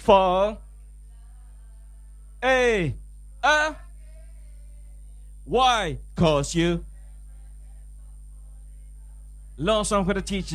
4, A, why? Cause you. Long song for the teacher.